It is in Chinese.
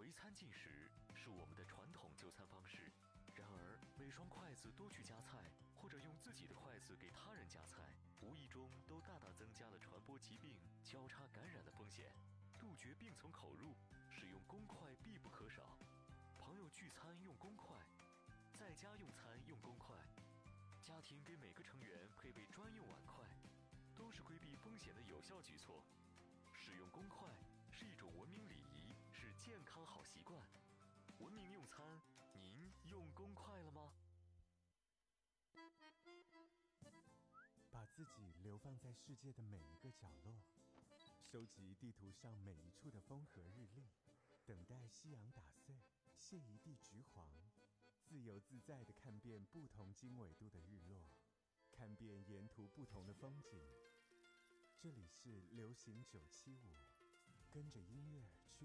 围餐进食是我们的传统就餐方式，然而每双筷子多去夹菜，或者用自己的筷子给他人夹菜，无意中都大大增加了传播疾病、交叉感染的风险。杜绝病从口入，使用公筷必不可少。朋友聚餐用公筷，在家用餐用公筷，家庭给每个成员配备专用碗筷，都是规避风险的有效举措。使用公筷是一种文明礼仪，是健康好习惯。文明用餐，您用公筷了吗？ 把自己流放在世界的每一个角落，收集地图上每一处的风和日丽，等待夕阳打碎，谢一地橘黄，自由自在地看遍不同经纬度的日落，看遍沿途不同的风景。这里是流行975，跟着音乐去